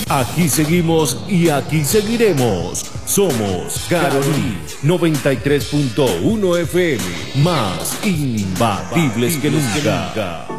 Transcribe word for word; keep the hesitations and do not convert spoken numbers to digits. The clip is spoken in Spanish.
Aquí seguimos y aquí seguiremos. Somos Carolí noventa y tres punto uno F M, más imbatibles que nunca.